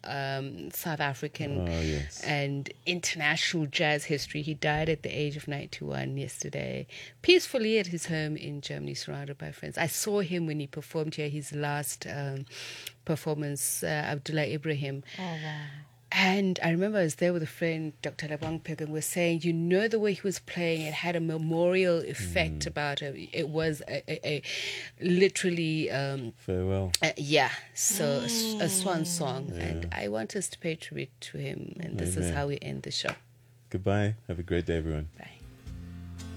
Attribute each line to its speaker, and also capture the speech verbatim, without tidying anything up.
Speaker 1: um, South African
Speaker 2: Oh, yes.
Speaker 1: and international jazz history. He died at the age of ninety-one yesterday, peacefully at his home in Germany, surrounded by friends. I saw him when he performed here, his last um, performance, uh, Abdullah Ibrahim.
Speaker 3: Oh, wow.
Speaker 1: And I remember I was there with a friend, Doctor Labang Peg, and we were saying, you know, the way he was playing, it had a memorial effect mm. about it. It was a, a, a literally... Um,
Speaker 2: Farewell.
Speaker 1: Uh, yeah, so mm. a swan song.
Speaker 2: Yeah.
Speaker 1: And I want us to pay tribute to him. And this
Speaker 2: Amen.
Speaker 1: is how we end the show.
Speaker 2: Goodbye. Have a great day, everyone.
Speaker 1: Bye.